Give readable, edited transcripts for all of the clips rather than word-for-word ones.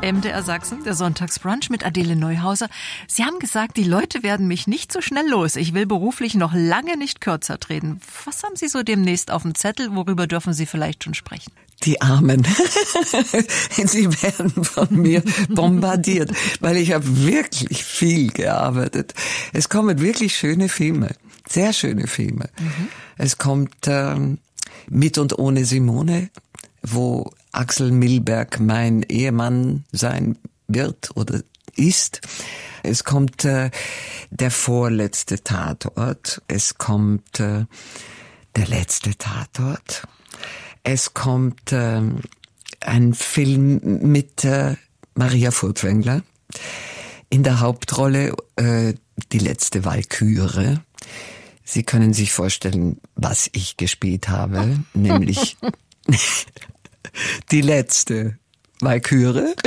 MDR Sachsen, der Sonntagsbrunch mit Adele Neuhauser. Sie haben gesagt, die Leute werden mich nicht so schnell los. Ich will beruflich noch lange nicht kürzer treten. Was haben Sie so demnächst auf dem Zettel? Worüber dürfen Sie vielleicht schon sprechen? Die Armen. Sie werden von mir bombardiert, weil ich habe wirklich viel gearbeitet. Es kommen wirklich schöne Filme, sehr schöne Filme. Es kommt Mit und ohne Simone, wo Axel Milberg mein Ehemann sein wird oder ist. Es kommt der vorletzte Tatort. Es kommt der letzte Tatort. Es kommt ein Film mit Maria Furtwängler in der Hauptrolle, die letzte Walküre. Sie können sich vorstellen, was ich gespielt habe, nämlich die letzte Walküre.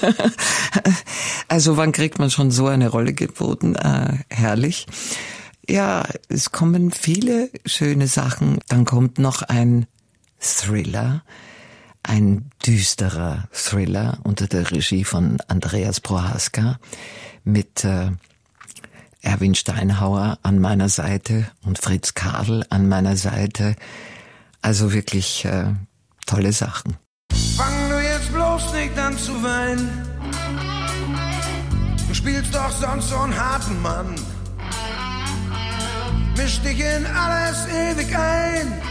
Also wann kriegt man schon so eine Rolle geboten? Herrlich. Ja, es kommen viele schöne Sachen. Dann kommt noch ein Thriller, ein düsterer Thriller unter der Regie von Andreas Prohaska mit Erwin Steinhauer an meiner Seite und Fritz Kadel an meiner Seite. Also wirklich tolle Sachen. Fang du jetzt bloß nicht an zu weinen. Du spielst doch sonst so einen harten Mann. Misch dich in alles ewig ein.